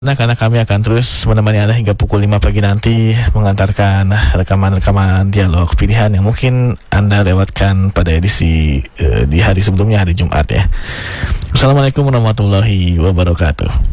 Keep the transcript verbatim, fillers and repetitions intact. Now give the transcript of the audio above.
Nah, karena kami akan terus menemani Anda hingga pukul lima pagi nanti, mengantarkan rekaman-rekaman dialog pilihan yang mungkin Anda lewatkan pada edisi uh, di hari sebelumnya, hari Jumat ya. Assalamualaikum warahmatullahi wabarakatuh.